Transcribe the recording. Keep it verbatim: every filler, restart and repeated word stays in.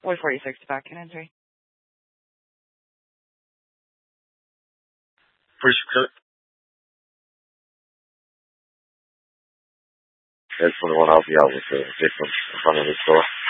one forty-six back in entry. First cut. That's for the one I'll be out with the victim in front of the store.